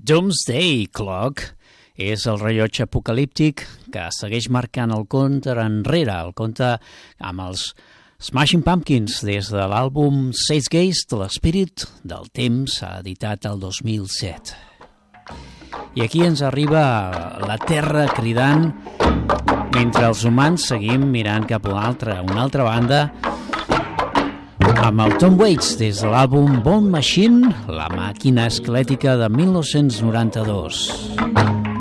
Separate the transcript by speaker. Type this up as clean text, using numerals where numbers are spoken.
Speaker 1: Doomsday Clock és el rellotge apocalíptic que segueix marcant el compte enrere, el compte amb els Smashing Pumpkins des de l'àlbum Zeitgeist, l'Espírit del Temps, editat el 2007. I aquí ens arriba la Terra cridant mentre els humans seguim mirant cap a una altra banda, amb el Tom Waits des de l'àlbum Bone Machine, la màquina esquelètica de 1992.